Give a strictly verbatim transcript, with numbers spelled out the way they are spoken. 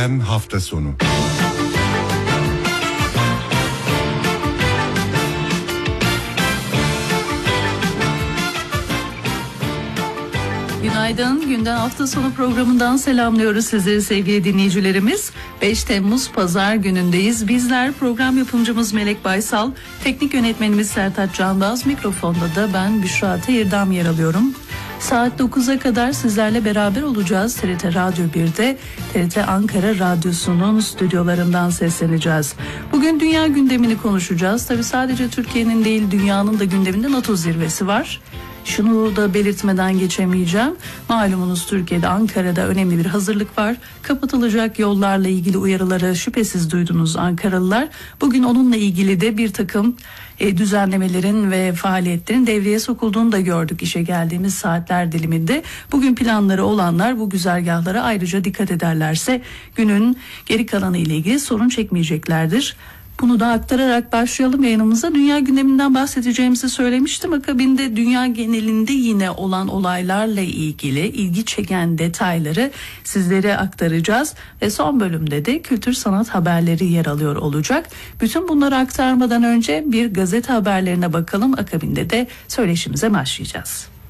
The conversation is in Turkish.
hafta sonu. Günaydın. Günden hafta sonu programından selamlıyoruz sizleri sevgili dinleyicilerimiz. beş Temmuz Pazar günündeyiz. Bizler program yapımcımız Melek Baysal, teknik yönetmenimiz Sertaç Canbaz, mikrofonda da ben Büşra Teyirdam yer alıyorum. Saat dokuza kadar sizlerle beraber olacağız. T R T Radyo bir'de T R T Ankara Radyosu'nun stüdyolarından sesleneceğiz. Bugün dünya gündemini konuşacağız. Tabii sadece Türkiye'nin değil, dünyanın da gündeminde NATO zirvesi var. Şunu da belirtmeden geçemeyeceğim. Malumunuz Türkiye'de, Ankara'da önemli bir hazırlık var. Kapatılacak yollarla ilgili uyarıları şüphesiz duydunuz Ankaralılar. Bugün onunla ilgili de bir takım e, düzenlemelerin ve faaliyetlerin devreye sokulduğunu da gördük işe geldiğimiz saatler diliminde. Bugün planları olanlar bu güzergahlara ayrıca dikkat ederlerse günün geri kalanı ile ilgili sorun çekmeyeceklerdir. Bunu da aktararak başlayalım yayınımıza. Dünya gündeminden bahsedeceğimizi söylemiştim. Akabinde dünya genelinde yine olan olaylarla ilgili ilgi çeken detayları sizlere aktaracağız. Ve son bölümde de kültür sanat haberleri yer alıyor olacak. Bütün bunları aktarmadan önce bir gazete haberlerine bakalım. Akabinde de söyleşimize başlayacağız.